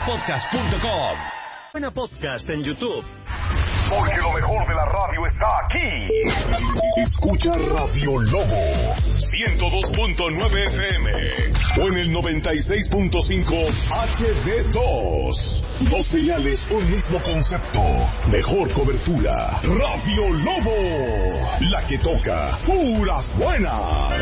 buenapodcast.com. Buena Podcast en YouTube. Porque lo mejor de la radio está aquí. Escucha Radio Lobo 102.9 FM o en el 96.5 HD2. Dos señales, un mismo concepto. Mejor cobertura. Radio Lobo, la que toca puras buenas.